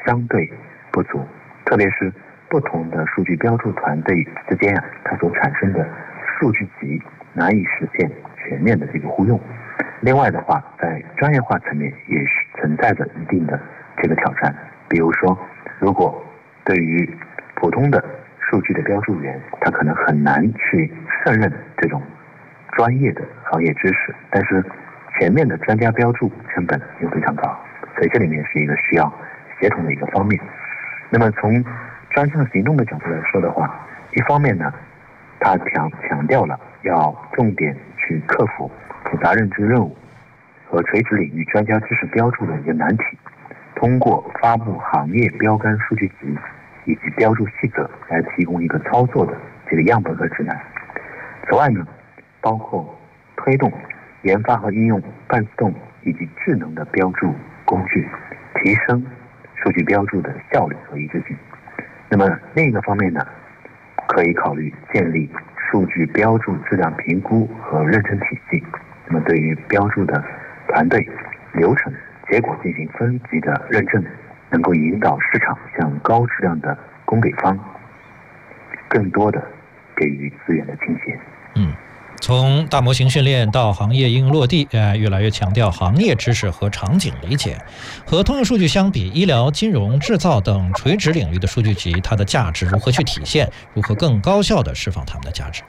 相对不足，特别是不同的数据标注团队之间它所产生的数据集难以实现全面的这个互用。另外的话，在专业化层面也是存在着一定的这个挑战。比如说，如果对于普通的数据的标注员，他可能很难去胜任这种专业的行业知识，但是全面的专家标注成本又非常高，所以这里面是一个需要协同的一个方面。那么从专项行动的角度来说的话，一方面呢，他强调了要重点去克服复杂认知任务和垂直领域专家知识标注的一个难题，通过发布行业标杆数据集以及标注细则来提供一个操作的这个样本和指南。此外呢，包括推动研发和应用半自动以及智能的标注工具，提升数据标注的效率和一致性。那么另一个方面呢，可以考虑建立数据标注质量评估和认证体系，那么对于标注的团队、流程、结果进行分级的认证，能够引导市场向高质量的供给方更多的给予资源的倾斜。 从大模型训练到行业应用落地，越来越强调行业知识和场景理解。和通用数据相比，医疗、金融、制造等垂直领域的数据集，它的价值如何去体现？如何更高效地释放它们的价值？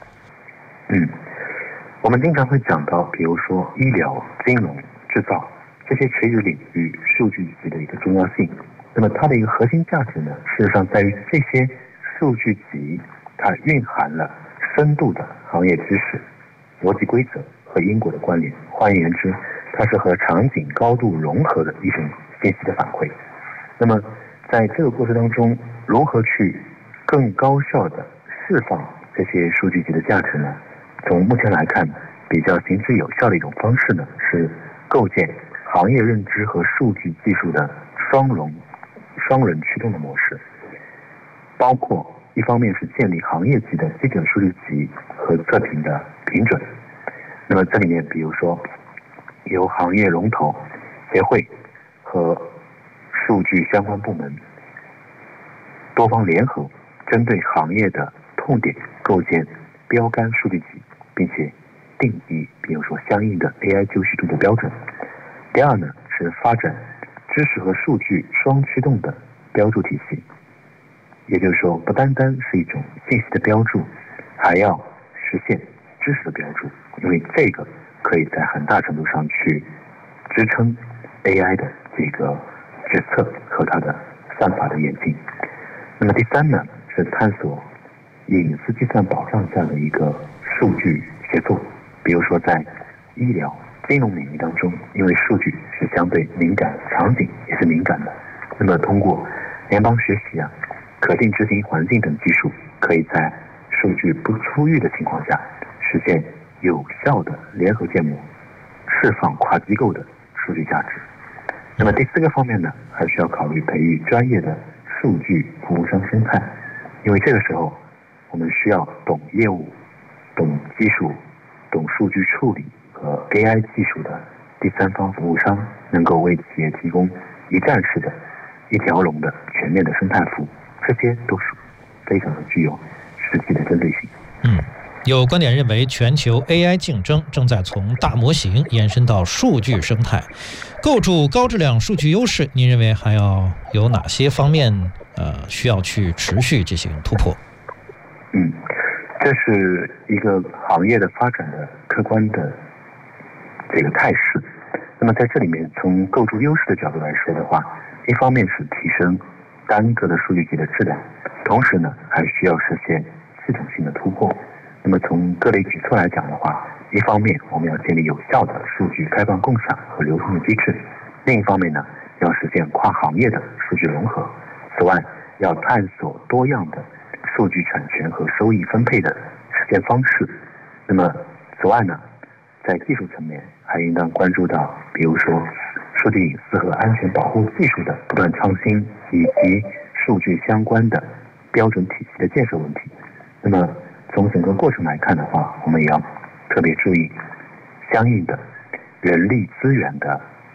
我们经常会讲到，比如说医疗、金融、制造这些垂直领域数据集的一个重要性。那么它的一个核心价值呢，事实上在于这些数据集它蕴含了深度的行业知识、逻辑规则和因果的关联。换言之，它是和场景高度融合的一种信息的反馈。那么在这个过程当中，如何去更高效的释放这些数据集的价值呢？从目前来看，比较行之有效的一种方式呢，是构建行业认知和数据技术的双轮驱动的模式，包括一方面是建立行业级的基准数据集和测评的评准。那么这里面比如说由行业龙头、协会和数据相关部门多方联合，针对行业的痛点构建标杆数据集，并且定义比如说相应的 AI 就绪度的标准。第二呢，是发展知识和数据双驱动的标注体系，也就是说不单单是一种信息的标注，还要实现知识的标注，因为这个可以在很大程度上去支撑 AI 的这个决策和它的算法的演进。那么第三呢，是探索隐私计算保障下的一个数据协作。比如说在医疗、金融领域当中，因为数据是相对敏感，场景也是敏感的，那么通过联邦学习可定执行环境等技术，可以在数据不充裕的情况下，实现有效的联合建模，释放跨机构的数据价值。那么第四个方面呢，还需要考虑培育专业的数据服务商生态，因为这个时候我们需要懂业务、懂技术、懂数据处理和 AI 技术的第三方服务商，能够为企业提供一站式的、一条龙的全面的生态服务，这些都是非常的具有实际的针对性。 有观点认为，全球 AI 竞争正在从大模型延伸到数据生态，构筑高质量数据优势。您认为还要有哪些方面需要去持续进行突破？ 这是一个行业的发展的客观的这个态势。那么在这里面，从构筑优势的角度来说的话，一方面是提升单个的数据集的质量，同时呢，还需要实现系统性的突破。那么从各类举措来讲的话，一方面我们要建立有效的数据开放共享和流通的机制，另一方面呢，要实现跨行业的数据融合。此外，要探索多样的数据产权和收益分配的实践方式。那么此外呢，在技术层面还应当关注到，比如说数据隐私和安全保护技术的不断创新，以及数据相关的标准体系的建设问题。那么从整个过程来看的话，我们也要特别注意相应的人力资源的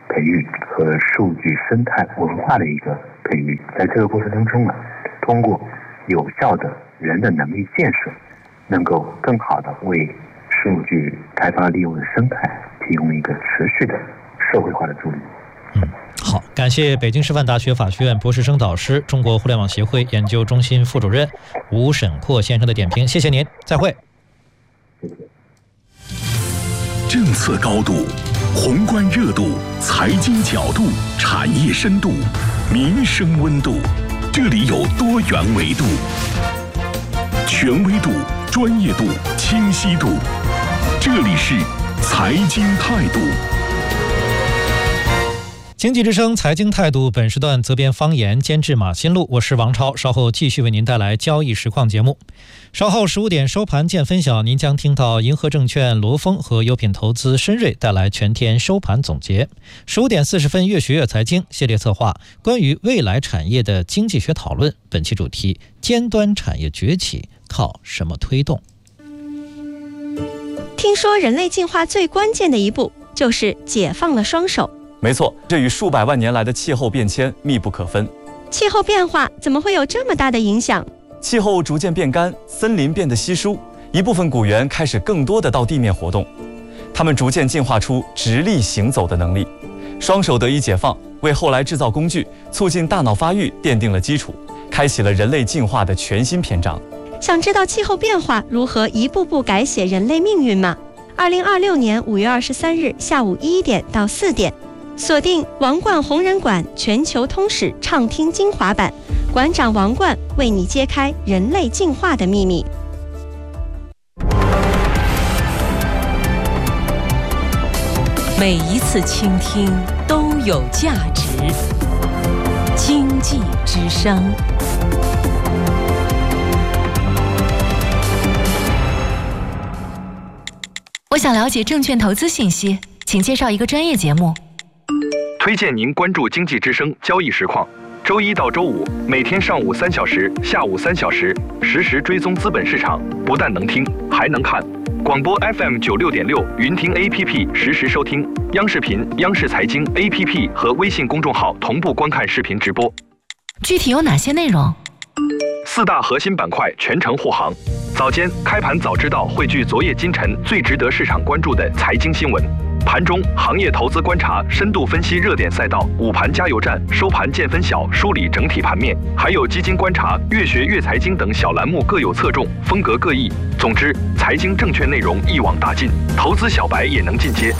培育和数据生态文化的一个培育。在这个过程当中呢，通过有效的人的能力建设，能够更好的为数据开发利用的生态提供一个持续的社会化的助力。 好，感谢北京师范大学法学院博士生导师、中国互联网协会研究中心副主任吴沈阔先生的点评，谢谢您，再会。 谢谢。 政策高度、宏观热度、财经角度、产业深度、民生温度，这里有多元维度，权威度、专业度、清晰度，这里是财经态度。 经济之声财经态度，本时段责编方言，监制马新路，我是王超，稍后继续为您带来交易实况节目。稍后15点收盘见分晓，您将听到银河证券罗峰和优品投资深瑞带来全天收盘总结。15点40分，越学越财经系列策划，关于未来产业的经济学讨论，本期主题：尖端产业崛起靠什么推动？ 听说人类进化最关键的一步就是解放了双手。 没错，这与数百万年来的气候变迁密不可分。 气候变化怎么会有这么大的影响？ 气候逐渐变干，森林变得稀疏，一部分古猿开始更多的到地面活动，它们逐渐进化出直立行走的能力。双手得以解放，为后来制造工具、促进大脑发育奠定了基础，开启了人类进化的全新篇章。 想知道气候变化如何一步步改写人类命运吗？2026年5月23日下午1点到4点。锁定王冠红人馆全球通史畅听精华版，馆长王冠为你揭开人类进化的秘密。 每一次倾听都有价值。经济之声。 我想了解证券投资信息，请介绍一个专业节目。 推荐您关注经济之声交易实况，周一到周五每天上午3小时、下午3小时，实时追踪资本市场，不但能听，还能看。广播 FM 96.6，云听 APP 实时收听，央视频、央视财经 APP 和微信公众号同步观看视频直播。 具体有哪些内容 ？4大核心板块全程护航。早间开盘早知道汇聚昨夜今晨最值得市场关注的财经新闻。盘中行业投资观察，深度分析热点赛道，午盘加油站，收盘见分晓，梳理整体盘面，还有基金观察、越学越财经等小栏目各有侧重，风格各异。总之，财经证券内容一网打尽，投资小白也能进阶。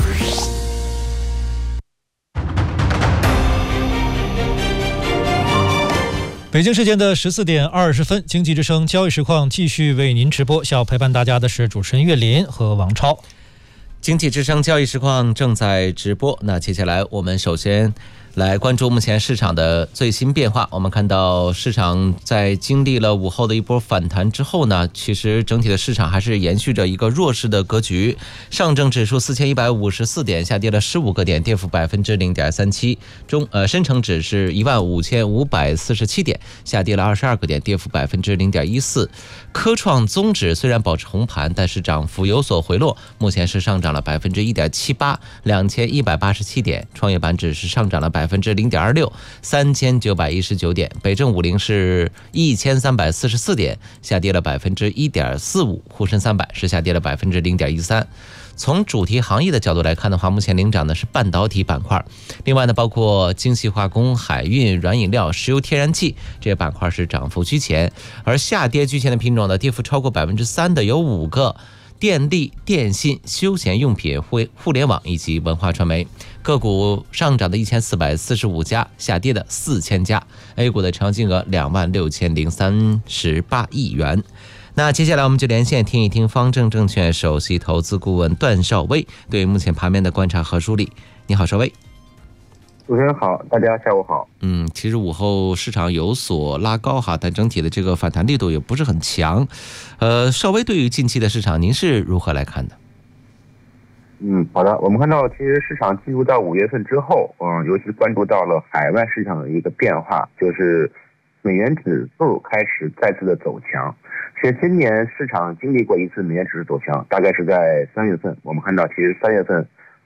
北京时间的14点20分，经济之声交易实况继续为您直播，要陪伴大家的是主持人岳林和王超。 经济之声交易实况正在直播，那接下来我们首先来关注目前市场的最新变化。我们看到市场在经历了午后的一波反弹之后呢，其实整体的市场还是延续着一个弱势的格局。上证指数4154点，下跌了15个点，跌幅0.37%。深成指是15547点，下跌了22个点，跌幅0.14%。科创综指虽然保持红盘，但是涨幅有所回落，目前是上涨了1.78%， 2187点。创业板指是上涨了0.26%， 3919点。北证50是1344点，下跌了1.45%。沪深300是下跌了0.13%。从主题行业的角度来看的话，目前领涨的是半导体板块，另外呢，包括精细化工、海运、软饮料、石油天然气这些板块是涨幅居前，而下跌居前的品种呢，跌幅超过3%的有5个。电力、电信、休闲用品、互联网以及文化传媒。个股上涨的1445家，下跌的4000家。A 股的成交金额26038亿元。那接下来我们就连线听一听方正证券首席投资顾问段绍威对目前盘面的观察和梳理。你好，绍威。 主持人好，大家下午好。 其实午后市场有所拉高哈，但整体的这个反弹力度也不是很强。稍微对于近期的市场，您是如何来看的？ 好的，我们看到其实市场进入到5月份之后，尤其关注到了海外市场的一个变化，就是美元指数开始再次的走强。其实今年市场经历过一次美元指数走强，大概是在3月份，我们看到其实3月份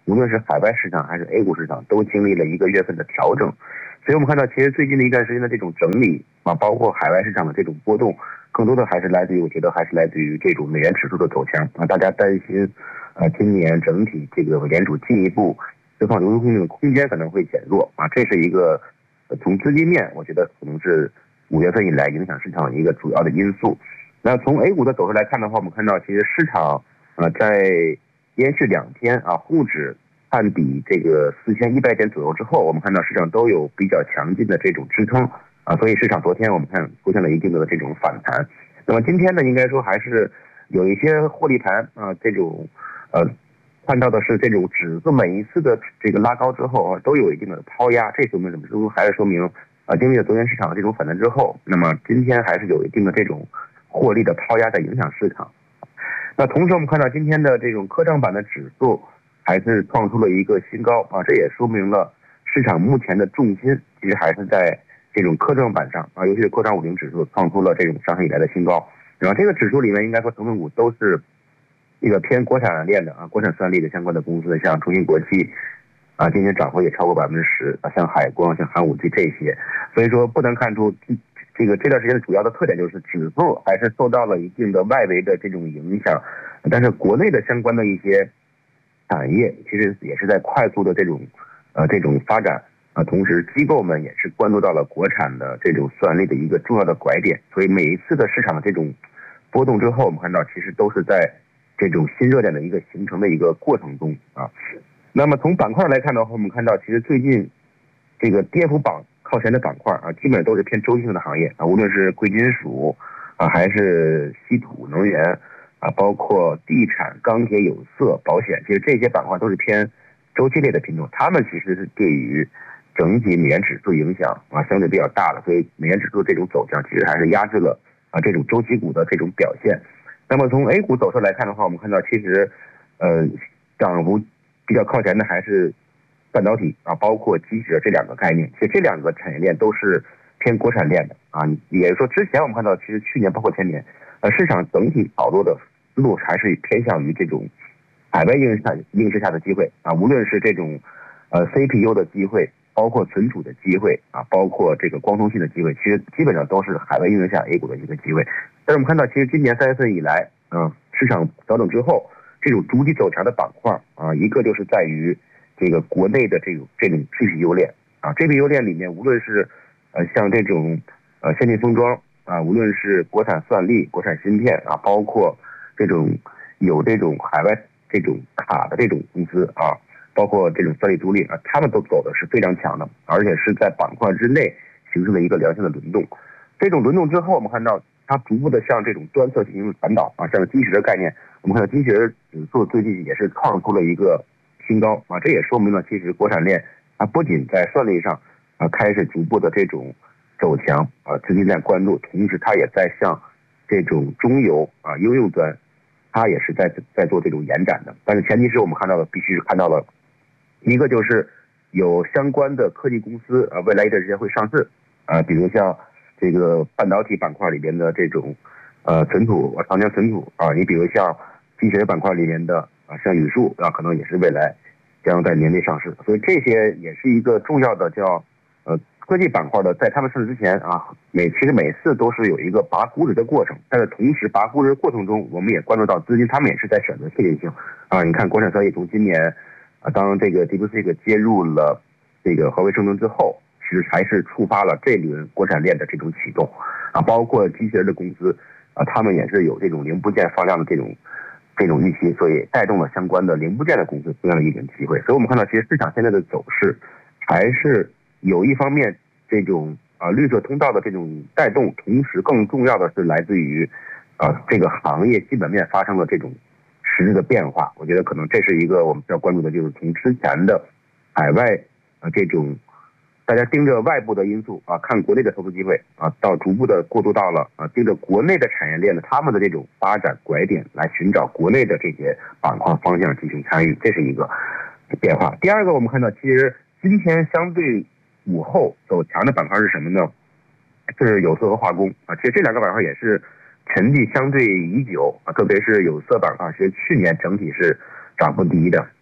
无论是海外市场还是 A 股市场，都经历了1个月份的调整。所以我们看到，其实最近的一段时间的这种整理啊，包括海外市场的这种波动，更多的还是来自于，我觉得还是来自于这种美元指数的走强啊。大家担心，今年整体这个联储进一步释放流动性的空间可能会减弱啊，这是一个从资金面，我觉得可能是5月份以来影响市场一个主要的因素。那从 A 股的走势来看的话，我们看到其实市场在连续2天啊，沪指探底这个4100点左右之后，我们看到市场都有比较强劲的这种支撑啊，所以市场昨天我们看出现了一定的这种反弹。那么今天呢，应该说还是有一些获利盘啊，这种看到的是这种指数每一次的这个拉高之后啊，都有一定的抛压，这说明什么？还是说明经历了昨天市场的这种反弹之后，那么今天还是有一定的这种获利的抛压在影响市场。那同时我们看到今天的这种科创板的指数还是创出了一个新高啊，这也说明了市场目前的重心其实还是在这种科创板上啊，尤其是科创50指数创出了这种上市以来的新高。然后这个指数里面应该说成分股都是一个偏国产链的啊，国产算力的相关的公司，像中芯国际啊，今天涨幅也超过10%啊，像海光、像寒武纪这些，所以说不难看出这段时间的主要的特点就是指数还是受到了一定的外围的这种影响，但是国内的相关的一些产业其实也是在快速的这种发展啊，同时机构们也是关注到了国产的这种算力的一个重要的拐点，所以每一次的市场的这种波动之后，我们看到其实都是在这种新热点的一个形成的一个过程中啊。那么从板块来看的话，我们看到其实最近这个跌幅靠前的板块啊，基本都是偏周期性的行业啊，无论是贵金属啊，还是稀土能源啊，包括地产、钢铁、有色、保险，其实这些板块都是偏周期类的品种，它们其实是对于整体美元指数影响啊相对比较大的，所以美元指数这种走强其实还是压制了啊这种周期股的这种表现。那么从 A 股走势来看的话，我们看到其实涨幅比较靠前的还是半导体啊，包括机械这2个概念，其实这2个产业链都是偏国产链的啊。也就是说，之前我们看到，其实去年包括前年，市场整体炒作的思路还是偏向于这种海外应试下的机会啊，无论是这种CPU 的机会，包括存储的机会啊，包括这个光通信的机会，其实基本上都是海外应用下 A 股的一个机会。但是我们看到，其实今年3月份以来，市场调整之后，这种主体走强的板块啊，一个就是在于这个国内的这种 GPU 链啊 ，GPU 链里面无论是像这种先进封装啊，无论是国产算力、国产芯片啊，包括这种有这种海外这种卡的这种公司啊，包括这种算力租赁啊，他们都走的是非常强的，而且是在板块之内形成了一个良性的轮动。这种轮动之后，我们看到它逐步的向这种端侧进行传导啊，像金石的概念，我们看到金石指数最近也是创出了一个新高啊，这也说明了其实国产链啊不仅在算力上啊开始逐步的这种走强啊，资金在关注，同时它也在向这种中游啊应用端，它也是在做这种延展的。但是前提是我们必须看到了一个就是有相关的科技公司啊，未来一段时间会上市啊，比如像这个半导体板块里边的这种存储长江存储啊，你比如像机械板块里面的啊，像宇树啊，可能也是未来将在年内上市，所以这些也是一个重要的叫科技板块的，在他们上市之前啊，其实每次都是有一个拔估值的过程，但是同时拔估值的过程中，我们也关注到资金他们也是在选择确定性啊。你看国产算力从今年啊，当这个 DeepSeek 接入了这个华为生成之后，其实还是触发了这轮国产链的这种启动啊，包括机器人的公司啊，他们也是有这种零部件放量的这种预期，所以带动了相关的零部件的公司出现了一点机会。所以我们看到，其实市场现在的走势还是有一方面这种绿色通道的这种带动，同时更重要的是来自于这个行业基本面发生了这种实质的变化。我觉得可能这是一个我们需要关注的，就是从之前的海外这种大家盯着外部的因素啊，看国内的投资机会啊，到逐步的过渡到了盯着国内的产业链的他们的这种发展拐点，来寻找国内的这些板块方向进行参与，这是一个变化。第二个，我们看到其实今天相对午后走强的板块是什么呢？是有色和化工啊，其实这2个板块也是沉寂相对已久啊，特别是有色板块，其实去年整体是涨幅低的。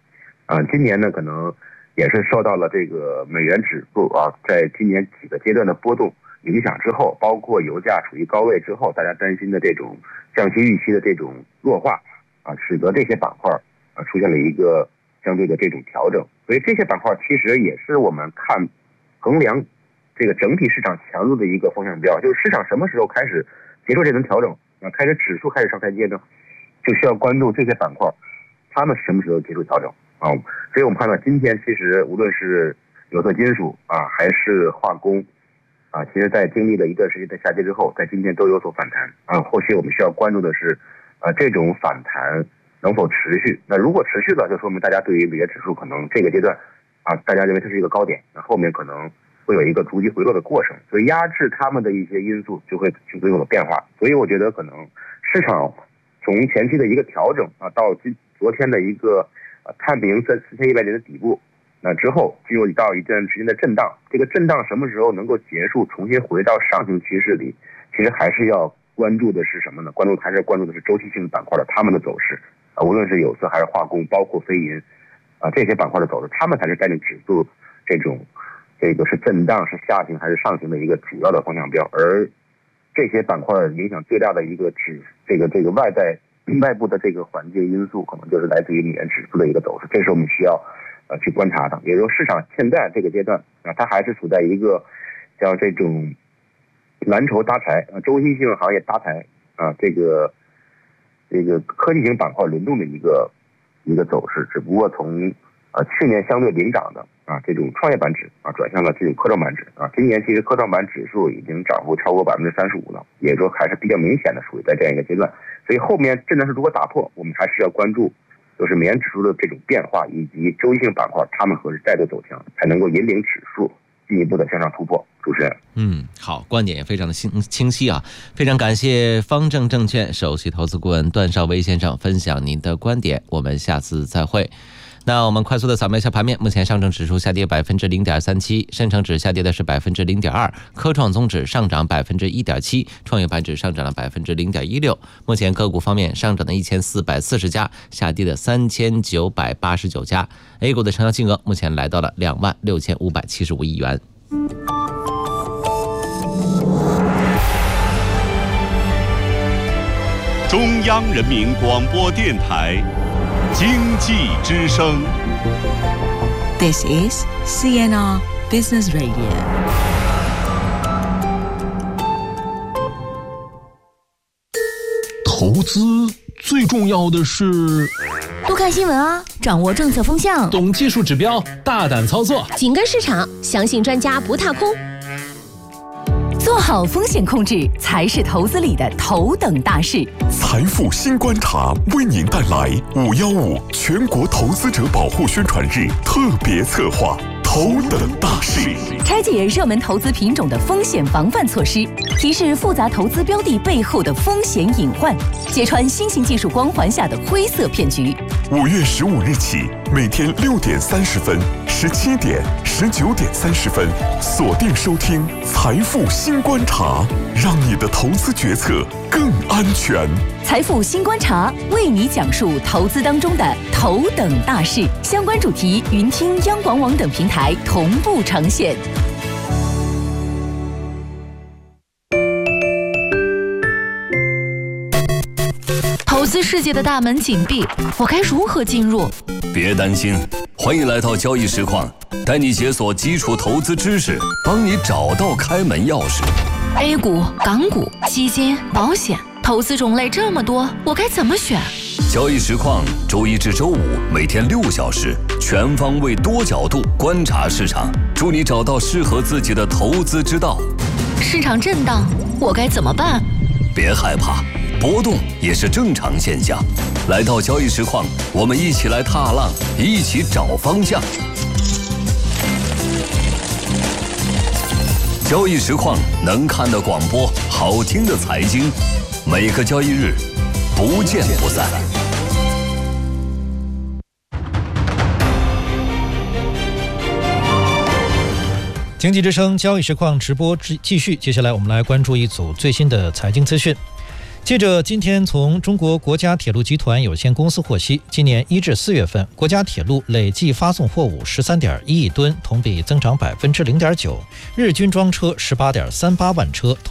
今年呢可能也是受到了这个美元指数在今年几个阶段的波动影响之后，包括油价处于高位之后，大家担心的这种降息预期的这种弱化使得这些板块出现了一个相对的这种调整。所以这些板块其实也是我们衡量这个整体市场强度的一个风向标，就是市场什么时候开始结束这轮调整开始指数开始上台阶呢，就需要关注这些板块他们什么时候结束调整所以我们看到今天其实无论是有色金属还是化工其实在经历了一段时间的下跌之后，在今天都有所反弹后续我们需要关注的是这种反弹能否持续。那如果持续了，就说明大家对于美元指数可能这个阶段大家认为它是一个高点，那后面可能会有一个逐级回落的过程，所以压制他们的一些因素就会有了变化。所以我觉得可能市场从前期的一个调整到昨天的一个探平4100点的底部，那之后进入到一段时间的震荡，这个震荡什么时候能够结束，重新回到上行趋势里，其实还是要关注的是什么呢？关注的是周期性板块的他们的走势无论是有色还是化工，包括非银这些板块的走势，他们才是带领指数这个是震荡是下行还是上行的一个主要的方向标。而这些板块影响最大的一个这个外部的这个环境因素，可能就是来自于美元指数的一个走势，这是我们需要去观察的。也就是市场现在这个阶段它还是处在一个叫这种蓝筹搭台周期性行业搭台这个科技型板块轮动的一个走势，只不过从去年相对领涨的这种创业板指转向了这种科创板指今年其实科创板指数已经涨幅超过35%了，也就还是比较明显的属于在这样一个阶段。所以后面震荡是如果打破，我们还是要关注就是美元指数的这种变化，以及周期性板块它们何时再度走强，才能够引领指数进一步的向上突破。主持人， 好，观点也非常的清晰非常感谢方正证券首席投资顾问段绍威先生分享您的观点，我们下次再会。那我们快速的扫描一下盘面，目前上证指数下跌0.37%，深成指下跌的是0.2%，科创综指上涨1.7%，创业板指上涨了0.16%。目前个股方面，上涨的1440家，下跌的3989家。A 股的成交金额目前来到了26575亿元。 中央人民广播电台经济之声。 This is CNR Business Radio。 投资最重要的是多看新闻掌握政策风向， 懂技术指标，大胆操作， 紧跟市场，相信专家不踏空。做好风险控制才是投资里的头等大事。 财富新观察为您带来515全国投资者保护宣传日特别策划头等大事， 拆解热门投资品种的风险防范措施，提示复杂投资标的背后的风险隐患，揭穿新型技术光环下的灰色骗局。 5月15日起，每天6点30分、17点、19点30分，锁定收听财富新观察，让你的投资决策更安全。 财富新观察为你讲述投资当中的头等大事，相关主题云听央广网等平台同步呈现。 投资世界的大门紧闭，我该如何进入？ 别担心，欢迎来到交易实况，带你解锁基础投资知识，帮你找到开门钥匙。 A 股、港股、基金、保险，投资种类这么多，我该怎么选？ 交易实况周一至周五每天6小时，全方位多角度观察市场，助你找到适合自己的投资之道。 市场震荡，我该怎么办？ 别害怕，波动也是正常现象。来到交易实况，我们一起来踏浪，一起找方向。交易实况能看的广播，好听的财经，每个交易日不见不散。 经济之声交易实况直播继续，接下来我们来关注一组最新的财经资讯。 记者今天从中国国家铁路集团有限公司获悉，今年1至4月份，国家铁路累计发送货物13.1亿吨，同比增长0.9%，日均装车18.38万车。